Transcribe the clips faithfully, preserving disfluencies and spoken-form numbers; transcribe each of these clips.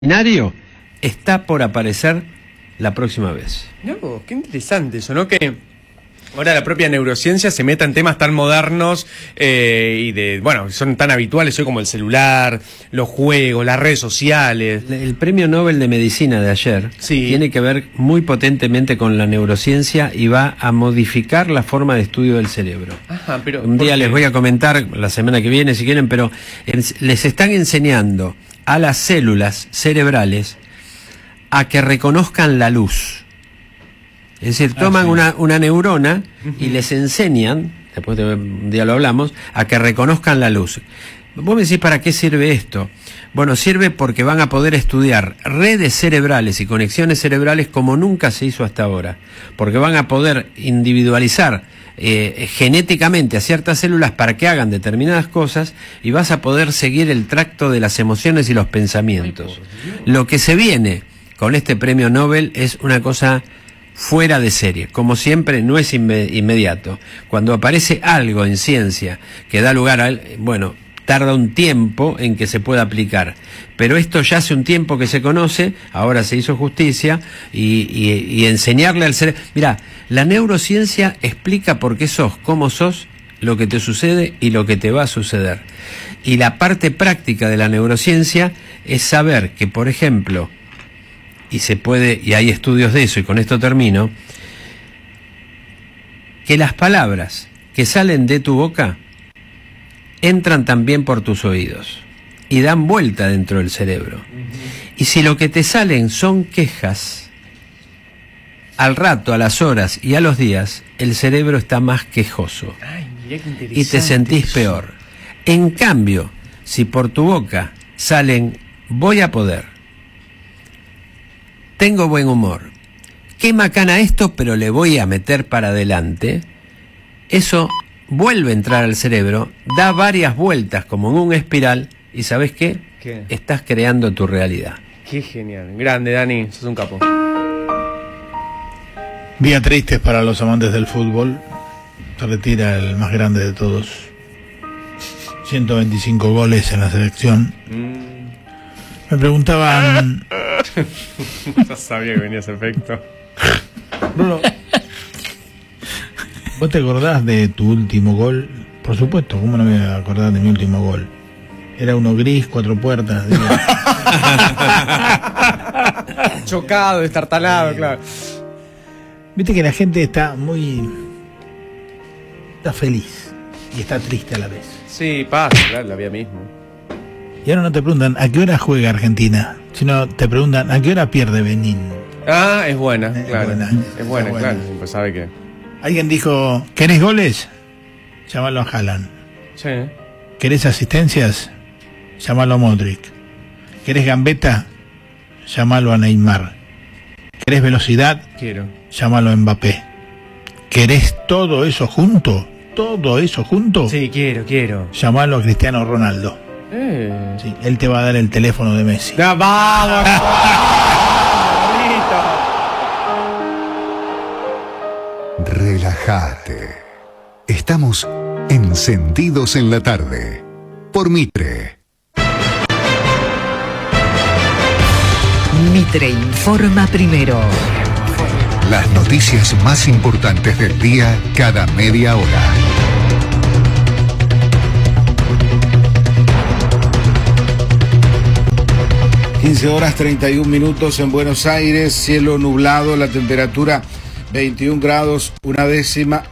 Seminario está por aparecer la próxima vez. No, qué interesante eso, ¿no? Que ahora la propia neurociencia se meta en temas tan modernos eh, y de, bueno, son tan habituales hoy como el celular, los juegos, las redes sociales. El premio Nobel de Medicina de ayer sí. tiene que ver muy potentemente con la neurociencia y va a modificar la forma de estudio del cerebro. Ajá, pero un día les voy a comentar la semana que viene si quieren, pero en, les están enseñando a las células cerebrales a que reconozcan la luz. Es decir, toman ah, sí. una, una neurona uh-huh. y les enseñan, después de un día lo hablamos, a que reconozcan la luz. Vos me decís, ¿para qué sirve esto? Bueno, sirve porque van a poder estudiar redes cerebrales y conexiones cerebrales como nunca se hizo hasta ahora. Porque van a poder individualizar eh, genéticamente a ciertas células para que hagan determinadas cosas y vas a poder seguir el tracto de las emociones y los pensamientos. Lo que se viene con este premio Nobel es una cosa fuera de serie. Como siempre, no es inme- inmediato. Cuando aparece algo en ciencia que da lugar a, bueno, tarda un tiempo en que se pueda aplicar. Pero esto ya hace un tiempo que se conoce, ahora se hizo justicia, y, y, y enseñarle al cerebro. Mirá, la neurociencia explica por qué sos, cómo sos, lo que te sucede y lo que te va a suceder. Y la parte práctica de la neurociencia es saber que, por ejemplo, y se puede, y hay estudios de eso, y con esto termino, que las palabras que salen de tu boca entran también por tus oídos y dan vuelta dentro del cerebro. Uh-huh. Y si lo que te salen son quejas, al rato, a las horas y a los días, el cerebro está más quejoso. Ay, mirá qué interesante y te sentís eso. peor. En cambio, si por tu boca salen voy a poder, tengo buen humor, qué macana esto, pero le voy a meter para adelante, eso vuelve a entrar al cerebro, da varias vueltas como en un espiral, y ¿sabes qué? ¿Qué? Estás creando tu realidad. Qué genial. Grande, Dani, sos un capo. Día triste para los amantes del fútbol. Se retira el más grande de todos. ciento veinticinco goles en la selección. Mm. Me preguntaban... Ya sabía que venía ese efecto. Bruno, ¿vos te acordás de tu último gol? Por supuesto, ¿cómo no me voy a acordar de mi último gol? Era uno gris, cuatro puertas. Chocado, destartalado, eh, claro. Viste que la gente está muy... está feliz y está triste a la vez. Sí, pasa, claro, la vida mismo. Y ahora no te preguntan a qué hora juega Argentina, sino te preguntan a qué hora pierde Benín. Ah, es buena, eh, claro. Buena, es buena, buena. claro. Pues sabe que... Alguien dijo, ¿querés goles? Llámalo a Haaland. Sí. ¿Querés asistencias? Llámalo a Modric. ¿Querés gambeta? Llámalo a Neymar. ¿Querés velocidad? Quiero. Llámalo a Mbappé. ¿Querés todo eso junto? ¿Todo eso junto? Sí, quiero, quiero. Llámalo a Cristiano Ronaldo. Eh. Sí, él te va a dar el teléfono de Messi. ¡No, vamos! Relájate. Estamos encendidos en la tarde. Por Mitre. Mitre informa primero. Las noticias más importantes del día cada media hora. quince horas treinta y un minutos en Buenos Aires, cielo nublado, la temperatura veintiún grados, una décima.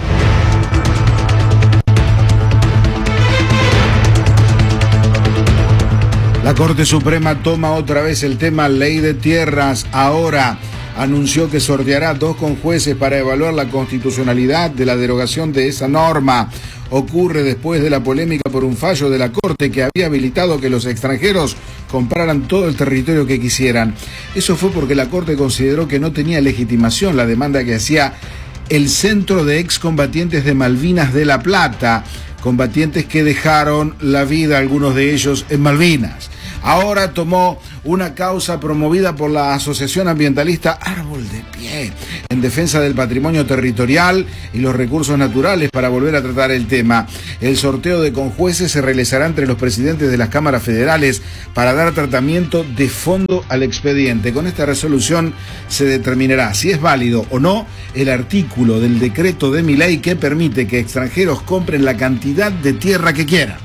La Corte Suprema toma otra vez el tema ley de tierras. Ahora anunció que sorteará dos conjueces para evaluar la constitucionalidad de la derogación de esa norma. Ocurre después de la polémica por un fallo de la Corte que había habilitado que los extranjeros compraran todo el territorio que quisieran. Eso fue porque la Corte consideró que no tenía legitimación la demanda que hacía el Centro de Excombatientes de Malvinas de La Plata, combatientes que dejaron la vida, algunos de ellos, en Malvinas. ahora tomó una causa promovida por la Asociación Ambientalista Árbol de Pie en defensa del patrimonio territorial y los recursos naturales para volver a tratar el tema. El sorteo de conjueces se realizará entre los presidentes de las cámaras federales para dar tratamiento de fondo al expediente. Con esta resolución se determinará si es válido o no el artículo del decreto de Milei que permite que extranjeros compren la cantidad de tierra que quieran.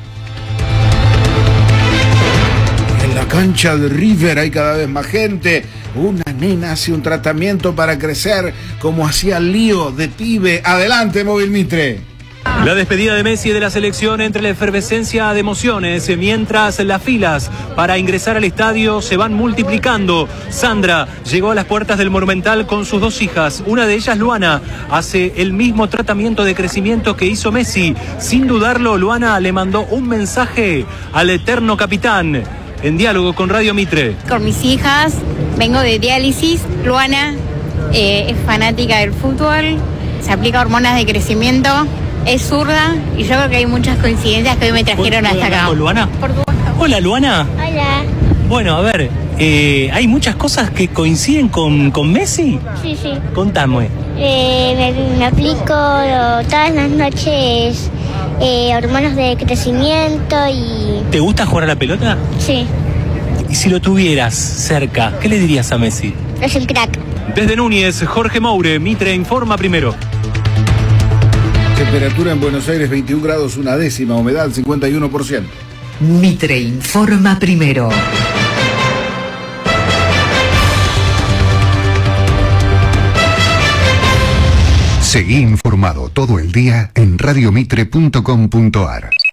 En la cancha de River hay cada vez más gente. Una nena hace un tratamiento para crecer como hacía Lío de pibe. Adelante, Móvil Mitre. La despedida de Messi de la selección entre la efervescencia de emociones, mientras las filas para ingresar al estadio se van multiplicando. Sandra llegó a las puertas del Monumental con sus dos hijas, una de ellas, Luana, hace el mismo tratamiento de crecimiento que hizo Messi. Sin dudarlo, Luana le mandó un mensaje al eterno capitán, en diálogo con Radio Mitre. Con mis hijas, vengo de diálisis. Luana eh, es fanática del fútbol, se aplica hormonas de crecimiento. Es zurda y yo creo que hay muchas coincidencias que hoy me trajeron hasta acá. ¿Con Luana? Por Hola, Luana. Hola. Bueno, a ver, eh, ¿hay muchas cosas que coinciden con, con Messi? Sí, sí. Contame. Eh, me, me aplico todas las noches eh, hormonas de crecimiento y... ¿Te gusta jugar a la pelota? Sí. Y si lo tuvieras cerca, ¿qué le dirías a Messi? Es un crack. Desde Núñez, Jorge Moure, Mitre informa primero. Temperatura en Buenos Aires veintiún grados, una décima, humedad cincuenta y uno por ciento. Mitre informa primero. Seguí informado todo el día en radiomitre punto com punto ar.